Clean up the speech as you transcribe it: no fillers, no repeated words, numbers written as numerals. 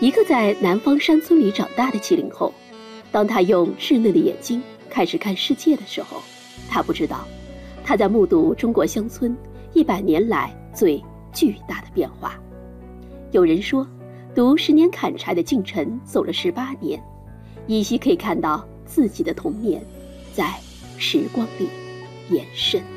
一个在南方山村里长大的70后，当他用稚嫩的眼睛开始看世界的时候，他不知道他在目睹中国乡村100年来最巨大的变化。有人说，读10年砍柴的进城走了18年，依稀可以看到自己的童年在时光里延伸。